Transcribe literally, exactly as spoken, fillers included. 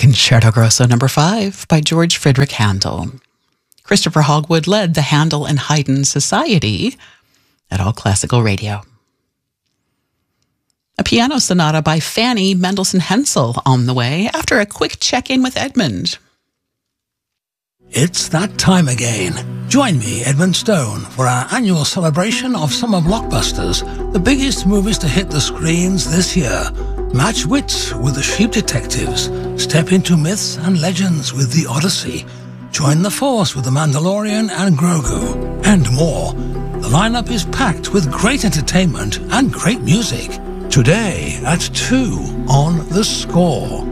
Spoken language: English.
Concerto Grosso number five by George Friedrich Handel. Christopher Hogwood led the Handel and Haydn Society at All Classical Radio. A piano sonata by Fanny Mendelssohn Hensel on the way after a quick check-in with Edmund. It's that time again. Join me, Edmund Stone, for our annual celebration of summer blockbusters, the biggest movies to hit the screens this year. Match wits with the Sheep Detectives. Step into myths and legends with The Odyssey. Join the Force with The Mandalorian and Grogu. And more. The lineup is packed with great entertainment and great music. Today at two on The Score.